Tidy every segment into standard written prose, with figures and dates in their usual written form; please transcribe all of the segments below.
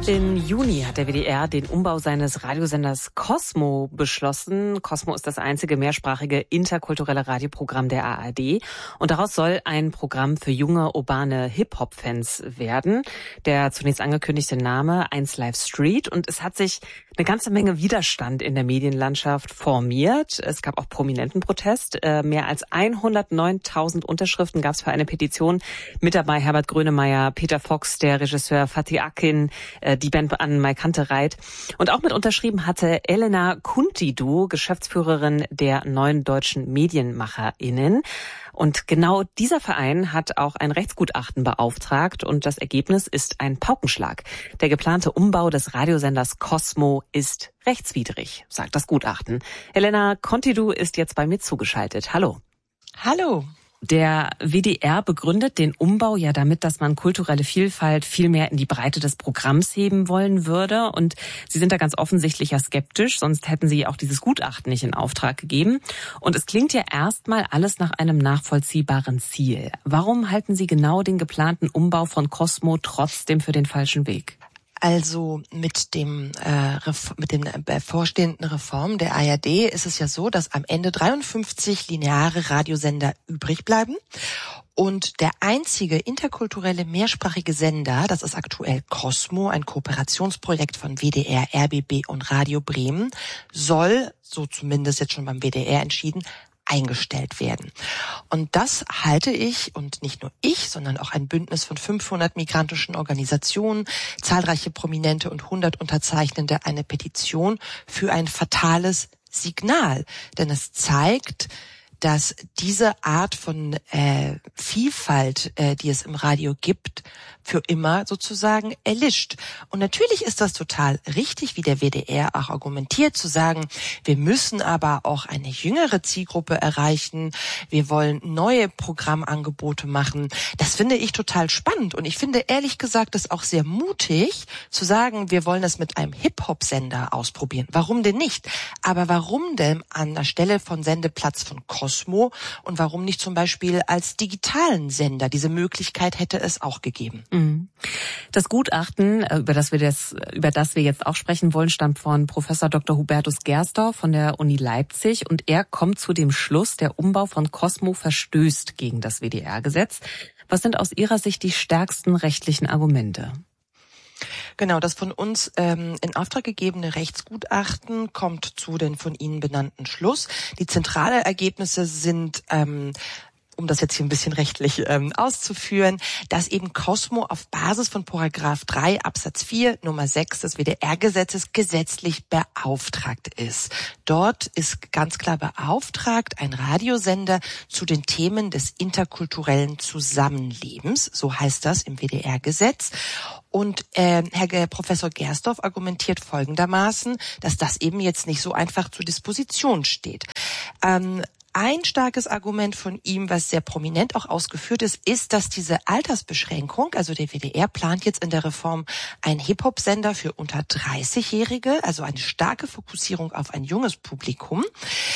Im Juni hat der WDR den Umbau seines Radiosenders Cosmo beschlossen. Cosmo ist das einzige mehrsprachige interkulturelle Radioprogramm der ARD. Und daraus soll ein Programm für junge, urbane Hip-Hop-Fans werden. Der zunächst angekündigte Name 1 Live Street. Und es hat sich eine ganze Menge Widerstand in der Medienlandschaft formiert. Es gab auch prominenten Protest. Mehr als 109.000 Unterschriften gab es für eine Petition. Mit dabei Herbert Grönemeyer, Peter Fox, der Regisseur Fatih Akin, die Band an Mike Kantereit. Und auch mit unterschrieben hatte Elena Kuntidu, Geschäftsführerin der Neuen Deutschen MedienmacherInnen. Und genau dieser Verein hat auch ein Rechtsgutachten beauftragt und das Ergebnis ist ein Paukenschlag. Der geplante Umbau des Radiosenders Cosmo ist rechtswidrig, sagt das Gutachten. Elena Kuntidu ist jetzt bei mir zugeschaltet. Hallo. Hallo. Der WDR begründet den Umbau ja damit, dass man kulturelle Vielfalt viel mehr in die Breite des Programms heben wollen würde. Und Sie sind da ganz offensichtlich ja skeptisch, sonst hätten Sie auch dieses Gutachten nicht in Auftrag gegeben. Und es klingt ja erstmal alles nach einem nachvollziehbaren Ziel. Warum halten Sie genau den geplanten Umbau von Cosmo trotzdem für den falschen Weg? Also mit dem bevorstehenden Reform der ARD ist es ja so, dass am Ende 53 lineare Radiosender übrig bleiben. Und der einzige interkulturelle mehrsprachige Sender, das ist aktuell Cosmo, ein Kooperationsprojekt von WDR, RBB und Radio Bremen, soll, so zumindest jetzt schon beim WDR entschieden, eingestellt werden. Und das halte ich, und nicht nur ich, sondern auch ein Bündnis von 500 migrantischen Organisationen, zahlreiche Prominente und 100 Unterzeichnende eine Petition für ein fatales Signal. Denn es zeigt, dass diese Art von Vielfalt, die es im Radio gibt, für immer sozusagen erlischt. Und natürlich ist das total richtig, wie der WDR auch argumentiert, zu sagen, wir müssen aber auch eine jüngere Zielgruppe erreichen, wir wollen neue Programmangebote machen. Das finde ich total spannend und ich finde ehrlich gesagt es auch sehr mutig, zu sagen, wir wollen das mit einem Hip-Hop-Sender ausprobieren. Warum denn nicht? Aber warum denn an der Stelle von Sendeplatz von Cosmo und warum nicht zum Beispiel als digitalen Sender? Diese Möglichkeit hätte es auch gegeben. Das Gutachten, über das wir jetzt auch sprechen wollen, stammt von Professor Dr. Hubertus Gersdorf von der Uni Leipzig und er kommt zu dem Schluss, der Umbau von Cosmo verstößt gegen das WDR-Gesetz. Was sind aus Ihrer Sicht die stärksten rechtlichen Argumente? Genau, das von uns in Auftrag gegebene Rechtsgutachten kommt zu den von Ihnen benannten Schluss. Die zentralen Ergebnisse sind um das jetzt hier ein bisschen rechtlich auszuführen, dass eben Cosmo auf Basis von Paragraph 3 Absatz 4 Nummer 6 des WDR-Gesetzes gesetzlich beauftragt ist. Dort ist ganz klar beauftragt ein Radiosender zu den Themen des interkulturellen Zusammenlebens, so heißt das im WDR-Gesetz. Und Herr Professor Gersdorf argumentiert folgendermaßen, dass das eben jetzt nicht so einfach zur Disposition steht. Ein starkes Argument von ihm, was sehr prominent auch ausgeführt ist, dass diese Altersbeschränkung, also der WDR plant jetzt in der Reform einen Hip-Hop-Sender für unter 30-Jährige, also eine starke Fokussierung auf ein junges Publikum,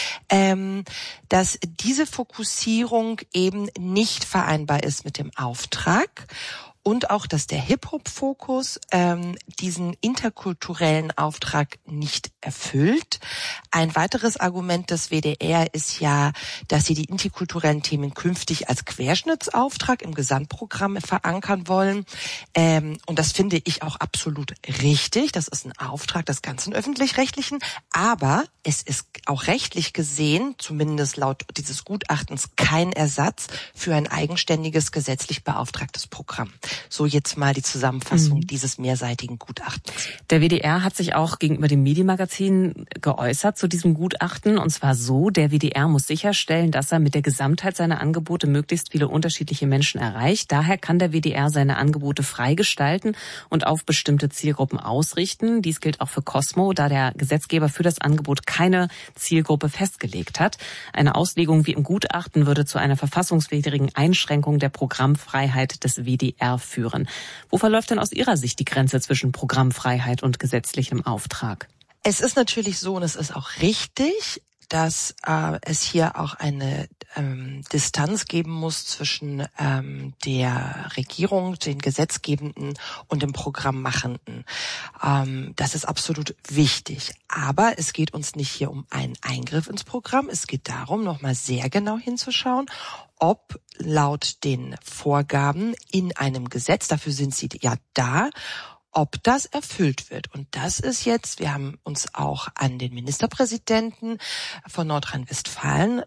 dass diese Fokussierung eben nicht vereinbar ist mit dem Auftrag. Und auch, dass der Hip-Hop-Fokus diesen interkulturellen Auftrag nicht erfüllt. Ein weiteres Argument des WDR ist ja, dass sie die interkulturellen Themen künftig als Querschnittsauftrag im Gesamtprogramm verankern wollen. Und das finde ich auch absolut richtig. Das ist ein Auftrag des ganzen Öffentlich-Rechtlichen. Aber es ist auch rechtlich gesehen, zumindest laut dieses Gutachtens, kein Ersatz für ein eigenständiges, gesetzlich beauftragtes Programm. So jetzt mal die Zusammenfassung dieses mehrseitigen Gutachtens. Der WDR hat sich auch gegenüber dem Medienmagazin geäußert zu diesem Gutachten. Und zwar so, der WDR muss sicherstellen, dass er mit der Gesamtheit seiner Angebote möglichst viele unterschiedliche Menschen erreicht. Daher kann der WDR seine Angebote frei gestalten und auf bestimmte Zielgruppen ausrichten. Dies gilt auch für Cosmo, da der Gesetzgeber für das Angebot keine Zielgruppe festgelegt hat. Eine Auslegung wie im Gutachten würde zu einer verfassungswidrigen Einschränkung der Programmfreiheit des WDR führen. Wo verläuft denn aus Ihrer Sicht die Grenze zwischen Programmfreiheit und gesetzlichem Auftrag? Es ist natürlich so und es ist auch richtig, dass es hier auch eine Distanz geben muss zwischen der Regierung, den Gesetzgebenden und dem Programmmachenden. Das ist absolut wichtig. Aber es geht uns nicht hier um einen Eingriff ins Programm. Es geht darum, nochmal sehr genau hinzuschauen, ob laut den Vorgaben in einem Gesetz, dafür sind sie ja da, ob das erfüllt wird. Und das ist jetzt, wir haben uns auch an den Ministerpräsidenten von Nordrhein-Westfalen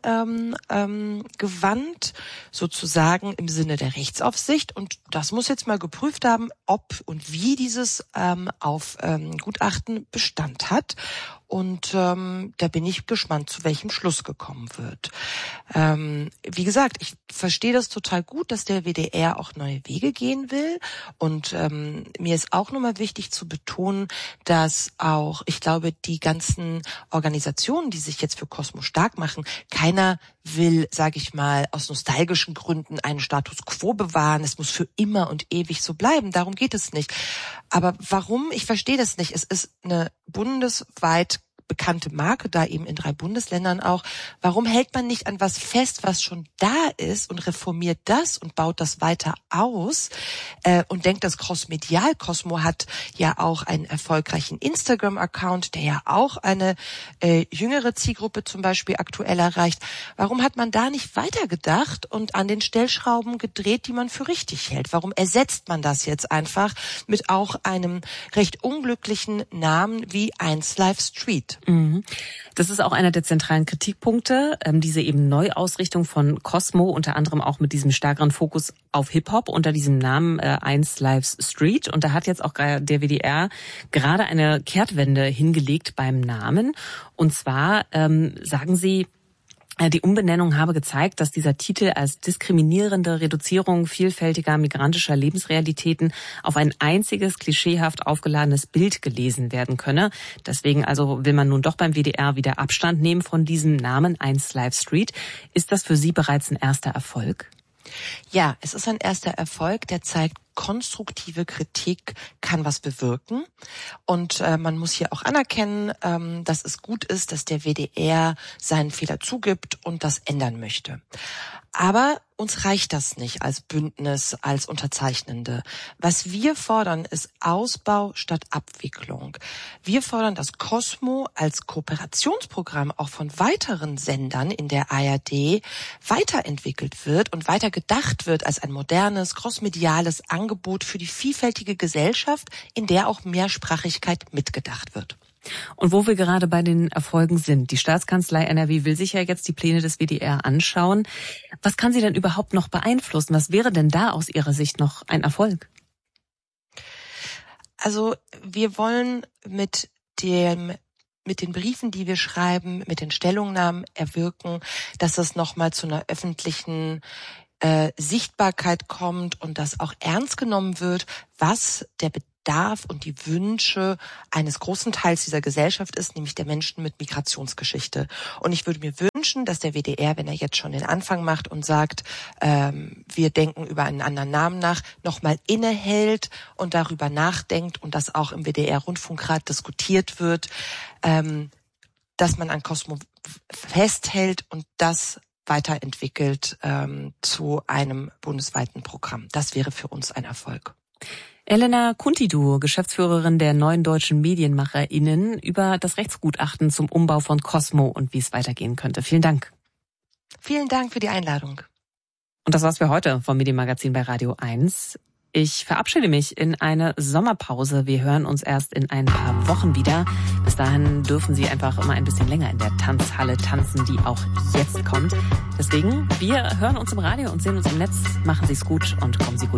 gewandt, sozusagen im Sinne der Rechtsaufsicht. Und das muss jetzt mal geprüft haben, ob und wie dieses Gutachten Bestand hat. Und da bin ich gespannt, zu welchem Schluss gekommen wird. Wie gesagt, ich verstehe das total gut, dass der WDR auch neue Wege gehen will. Und mir ist auch nochmal wichtig zu betonen, dass auch, ich glaube, die ganzen Organisationen, die sich jetzt für Cosmo stark machen, keiner will, sage ich mal, aus nostalgischen Gründen einen Status quo bewahren. Es muss für immer und ewig so bleiben. Darum geht es nicht. Aber warum? Ich verstehe das nicht. Es ist eine bundesweit bekannte Marke, da eben in 3 Bundesländern auch. Warum hält man nicht an was fest, was schon da ist und reformiert das und baut das weiter aus und denkt das crossmedial? Cosmo hat ja auch einen erfolgreichen Instagram-Account, der ja auch eine jüngere Zielgruppe zum Beispiel aktuell erreicht. Warum hat man da nicht weitergedacht und an den Stellschrauben gedreht, die man für richtig hält? Warum ersetzt man das jetzt einfach mit auch einem recht unglücklichen Namen wie 1Live Street? Das ist auch einer der zentralen Kritikpunkte, diese eben Neuausrichtung von Cosmo, unter anderem auch mit diesem stärkeren Fokus auf Hip-Hop unter diesem Namen 1Live Street. Und da hat jetzt auch der WDR gerade eine Kehrtwende hingelegt beim Namen. Und zwar sagen sie, die Umbenennung habe gezeigt, dass dieser Titel als diskriminierende Reduzierung vielfältiger migrantischer Lebensrealitäten auf ein einziges klischeehaft aufgeladenes Bild gelesen werden könne. Deswegen also will man nun doch beim WDR wieder Abstand nehmen von diesem Namen 1Live Street. Ist das für Sie bereits ein erster Erfolg? Ja, es ist ein erster Erfolg, der zeigt, konstruktive Kritik kann was bewirken. Und man muss hier auch anerkennen, dass es gut ist, dass der WDR seinen Fehler zugibt und das ändern möchte. Aber uns reicht das nicht als Bündnis, als Unterzeichnende. Was wir fordern, ist Ausbau statt Abwicklung. Wir fordern, dass Cosmo als Kooperationsprogramm auch von weiteren Sendern in der ARD weiterentwickelt wird und weiter gedacht wird als ein modernes, crossmediales Angebot für die vielfältige Gesellschaft, in der auch Mehrsprachigkeit mitgedacht wird. Und wo wir gerade bei den Erfolgen sind, die Staatskanzlei NRW will sich ja jetzt die Pläne des WDR anschauen. Was kann sie denn überhaupt noch beeinflussen? Was wäre denn da aus Ihrer Sicht noch ein Erfolg? Also wir wollen mit den Briefen, die wir schreiben, mit den Stellungnahmen erwirken, dass es nochmal zu einer öffentlichen Sichtbarkeit kommt und dass auch ernst genommen wird, was der Bedarf und die Wünsche eines großen Teils dieser Gesellschaft ist, nämlich der Menschen mit Migrationsgeschichte. Und ich würde mir wünschen, dass der WDR, wenn er jetzt schon den Anfang macht und sagt, wir denken über einen anderen Namen nach, nochmal innehält und darüber nachdenkt und das auch im WDR-Rundfunkrat diskutiert wird, dass man an Cosmo festhält und das weiterentwickelt zu einem bundesweiten Programm. Das wäre für uns ein Erfolg. Elena Kuntidu, Geschäftsführerin der Neuen Deutschen MedienmacherInnen, über das Rechtsgutachten zum Umbau von Cosmo und wie es weitergehen könnte. Vielen Dank. Vielen Dank für die Einladung. Und das war's für heute vom Medienmagazin bei Radio 1. Ich verabschiede mich in eine Sommerpause. Wir hören uns erst in ein paar Wochen wieder. Bis dahin dürfen Sie einfach immer ein bisschen länger in der Tanzhalle tanzen, die auch jetzt kommt. Deswegen, wir hören uns im Radio und sehen uns im Netz. Machen Sie es gut und kommen Sie gut